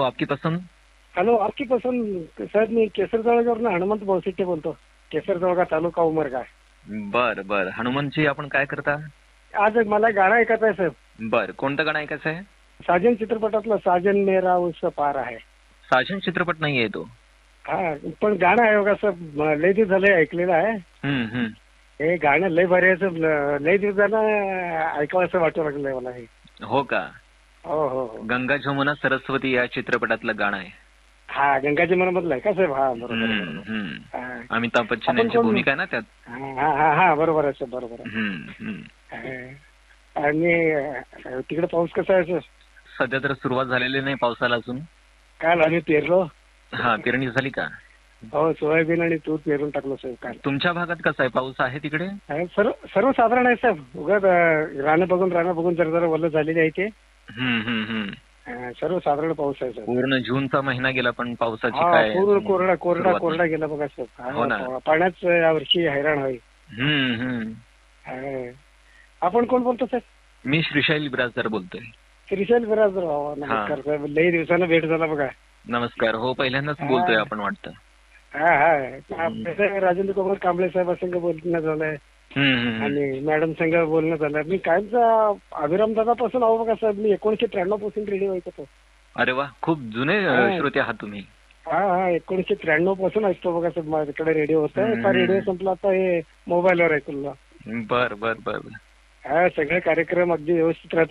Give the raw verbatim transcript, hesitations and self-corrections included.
आपकी पसंद. हॅलो, आपकी पसंद साहेब. मी केसरजवळवरून हनुमंत बोरसिट्टे बोलतो. केसरजवळगा तालुका उमरगा. बर बर. हनुमंतजी आपण काय करता? आज मला गाणं ऐकायचं आहे साहेब. बर, कोणतं गाणं ऐकायचं आहे? साजन चित्रपटातलं साजन मेरा उस पार आहे. साजन चित्रपट नाहीये तो. हा, पण गाणं आहे बघा साहेब, लय दिवस झाले ऐकलेलं आहे. हम्म हम्म. हे गाणं लय भारी आहे साहेब. लय दिवसानं ऐकावं असं वाटू लागलंय मला हे. हो का? हो हो हो. गंगा जमुना सरस्वती या चित्रपटातलं गाणं आहे. हा, गंगाजी मनामधलं आहे का साहेब? हा, बरोबर हम्म बरोबर. हम्म. हा. अमिताभ बच्चन आपण यांची कोण- भूमिका आहे ना त्यात. हा हा हा, बरोबर आहे साहेब, बरोबर आहे. हम्म हम्म. हा. आणि तिकडे पाऊस कसा आहे साहेब? सध्या तर सुरुवात झालेली नाही पावसाला अजून. काल आम्ही पेरलो. हा, पेरणी झाली का? हो, सोयाबीन आणि तूर पेरून टाकलो साहेब काल. तुमच्या भागात कसा आहे, पाऊस आहे तिकडे? आहे, सर्व सर्वसाधारण आहे साहेब. उगाच रानं बघून रानं बघून जरा जरा वल्ल झालेली आहे ते. हम्म हम्म हम्म. हा, सर्वसाधारण पाऊस आहे साहेब. पूर्ण जूनचा महिना गेला पण पावसाची हा, काय पूर्ण कोरडा कोरडा सुरुवात कोरडा नाही. गेला बघा साहेब. हो ना. हा, पाण्याच यावर्षी हैराण होईल. हम्म हम्म. हा. आपण कोण बोलतो साहेब? मी श्रीशैल बिराजदार बोलतोय. श्रीशैल बिराजदार. हो, नमस्कार साहेब. लई दिवसानं भेट झाला बघा. नमस्कार. हो, पहिल्यांदाच हा. बोलतोय आपण वाटतं. हा हा. आपल्या राजेंद्र कुमार कांबळे साहेबांसंग बोलणं झालंय हम्म हम्म. आणि मॅडम संघ बोलणं झालं. मी कायमचा अभिराम दादापासून आहो बघा साहेब. मी एकोणीशे त्र्याण्णव पासून रेडिओ ऐकतो. अरे वा, खूप जुने अ, हा. श्रोते आहात तुम्ही. हा हा, एकोणीशे त्र्याण्णव पासून ऐकतो बघा साहेब. माझ्याकडे रेडिओ होता. हम्म. आता रेडिओ संपला, आता हे मोबाईलवर ऐकलो. बर बर बर. हा, सगळे कार्यक्रम अगदी व्यवस्थित राहतात.